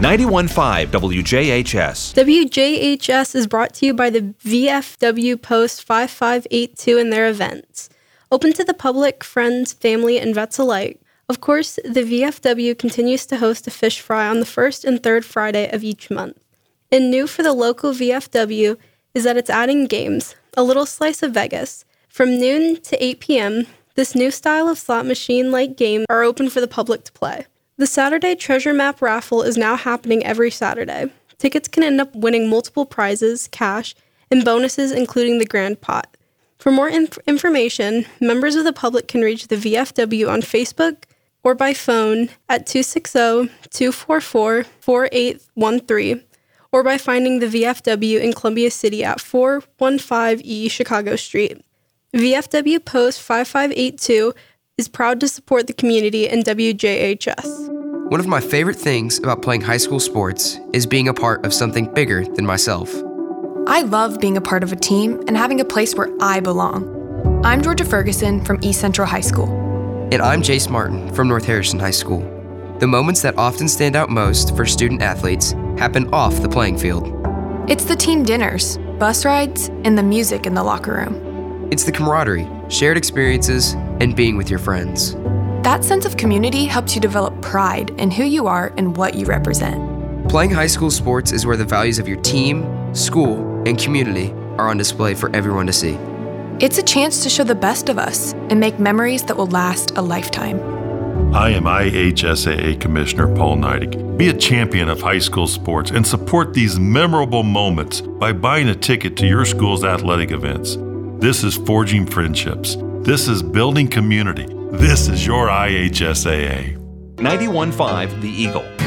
91.5 WJHS. WJHS is brought to you by the VFW Post 5582 and their events. Open to the public, friends, family, and vets alike. Of course, the VFW continues to host a fish fry on the first and third Friday of each month. And new for the local VFW is that it's adding games, a little slice of Vegas. From noon to 8 p.m., this new style of slot machine-like game are open for the public to play. The Saturday Treasure Map raffle is now happening every Saturday. Tickets can end up winning multiple prizes, cash, and bonuses including the grand pot. For more information, members of the public can reach the VFW on Facebook or by phone at 260-244-4813 or by finding the VFW in Columbia City at 415 E Chicago Street. VFW Post 5582 is proud to support the community and WJHS. One of my favorite things about playing high school sports is being a part of something bigger than myself. I love being a part of a team and having a place where I belong. I'm Georgia Ferguson from East Central High School. And I'm Jace Martin from North Harrison High School. The moments that often stand out most for student athletes happen off the playing field. It's the team dinners, bus rides, and the music in the locker room. It's the camaraderie, shared experiences, and being with your friends. That sense of community helps you develop pride in who you are and what you represent. Playing high school sports is where the values of your team, school, and community are on display for everyone to see. It's a chance to show the best of us and make memories that will last a lifetime. I am IHSAA Commissioner Paul Neidig. Be a champion of high school sports and support these memorable moments by buying a ticket to your school's athletic events. This is forging friendships. This is building community. This is your IHSAA. 91.5 The Eagle.